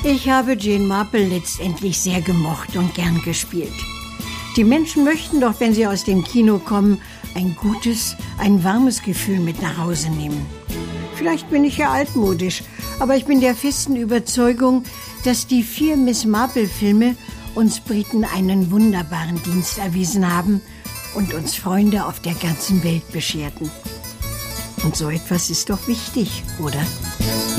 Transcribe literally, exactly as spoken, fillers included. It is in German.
Ich habe Jane Marple letztendlich sehr gemocht und gern gespielt. Die Menschen möchten doch, wenn sie aus dem Kino kommen, ein gutes, ein warmes Gefühl mit nach Hause nehmen. Vielleicht bin ich ja altmodisch, aber ich bin der festen Überzeugung, dass die vier Miss Marple-Filme uns Briten einen wunderbaren Dienst erwiesen haben und uns Freunde auf der ganzen Welt bescherten. Und so etwas ist doch wichtig, oder?